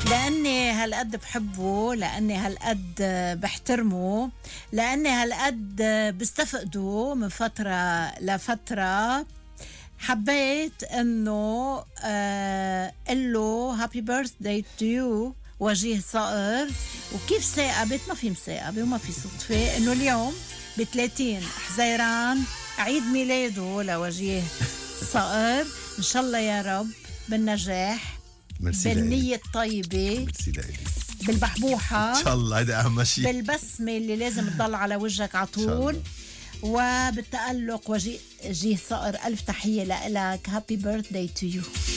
لأني هالقد بحبه، لأني هالقد بحترمه، لأني هالقد بستفقده من فترة لفترة. حبيت انه قله هابي بيرثداي تو يو وجيه صقر. وكيف ثاقبت؟ ما في مثاقبة وما في صدفة انه اليوم ب30 حزيران عيد ميلاده لوجيه صقر. ان شاء الله يا رب بالنجاح، بالنية الطيبة، بالبحبوحة ان شاء الله، هيدا اهم شيء، بالبسمة اللي لازم تضل على وجهك على طول، وبالتألق. وجيه صقر ألف تحية لك. هابي بيرثداي تو يو.